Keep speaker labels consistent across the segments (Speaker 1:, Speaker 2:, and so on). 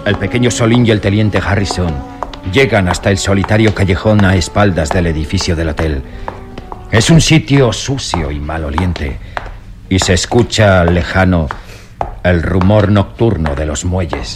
Speaker 1: El pequeño Solín y el teniente Harrison llegan hasta el solitario callejón a espaldas del edificio del hotel. Es un sitio sucio y maloliente, y se escucha lejano el rumor nocturno de los muelles.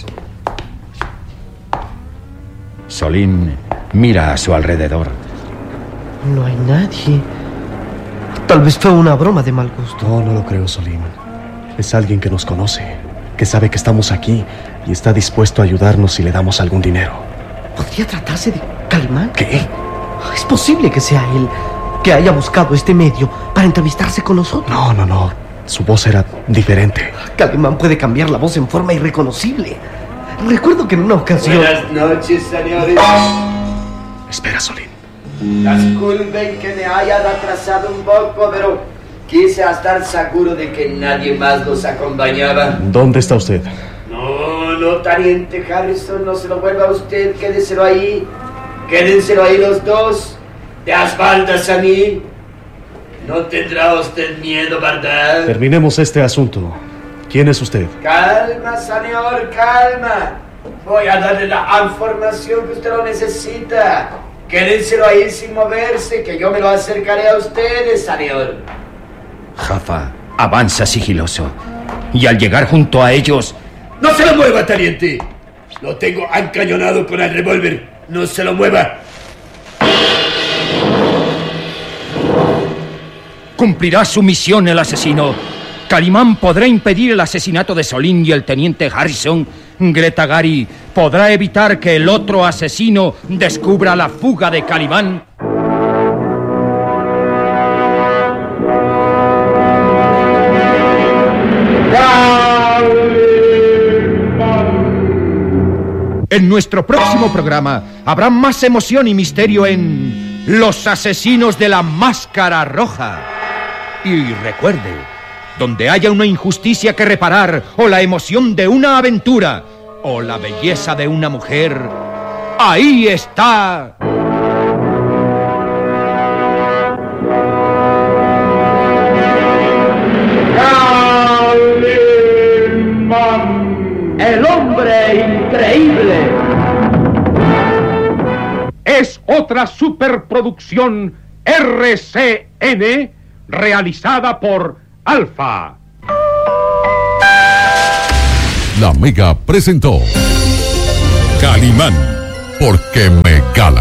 Speaker 1: Solín mira a su alrededor.
Speaker 2: No hay nadie. Tal vez fue una broma de mal gusto.
Speaker 3: No lo creo, Solín. Es alguien que nos conoce, que sabe que estamos aquí y está dispuesto a ayudarnos si le damos algún dinero.
Speaker 2: ¿Podría tratarse de Calimán?
Speaker 3: ¿Qué?
Speaker 2: Es posible que sea él, que haya buscado este medio para entrevistarse con nosotros.
Speaker 3: No. Su voz era diferente.
Speaker 2: Calimán puede cambiar la voz en forma irreconocible. Recuerdo que en una ocasión...
Speaker 4: Buenas noches, señores.
Speaker 3: Espera, Solín.
Speaker 4: Disculpen que me haya atrasado un poco, pero quise estar seguro de que nadie más los acompañaba.
Speaker 3: ¿Dónde está usted?
Speaker 4: No, teniente Harrison, no se lo vuelva a usted, quédenselo ahí. Quédenselo ahí los dos, de espaldas a mí. No tendrá usted miedo, ¿verdad?
Speaker 3: Terminemos este asunto. ¿Quién es usted?
Speaker 4: Calma, señor, calma. Voy a darle la información que usted lo necesita. Quédenselo ahí sin moverse, que yo me lo acercaré a ustedes, señor.
Speaker 1: Jaffa avanza sigiloso, y al llegar junto a ellos...
Speaker 4: ¡No se lo mueva, teniente! Lo tengo encañonado con el revólver. ¡No se lo mueva!
Speaker 1: Cumplirá su misión el asesino. Calimán podrá impedir el asesinato de Solín y el teniente Harrison. Greta Gary podrá evitar que el otro asesino descubra la fuga de Calimán. En nuestro próximo programa habrá más emoción y misterio en Los asesinos de la máscara roja. Y recuerde, donde haya una injusticia que reparar, o la emoción de una aventura, o la belleza de una mujer, ahí está...
Speaker 5: El hombre increíble. Es otra superproducción RCN realizada por Alfa.
Speaker 6: La Mega presentó Calimán, porque me cala.